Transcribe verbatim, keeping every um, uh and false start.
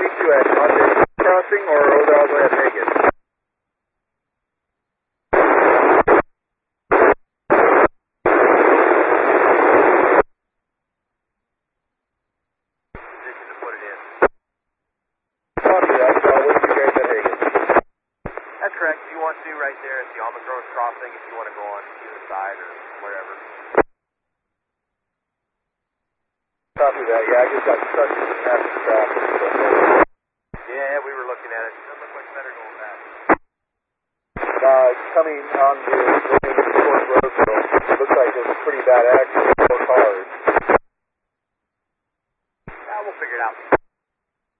meet you at Monday Crossing or Odalva at Hagen? Position to put it in. Copy that, so I'll wait for you guys at Hagen. That's correct. If you want to, right there at the Almagros Crossing, if you want to go on either side or wherever. Copy that, yeah, I just got stuck in the massive traffic. So. Yeah, we were looking at it. Doesn't look much better going back. Uh, coming on the Fort Roseville, it looks like there's a pretty bad accident with four cars. Yeah, we'll figure it out.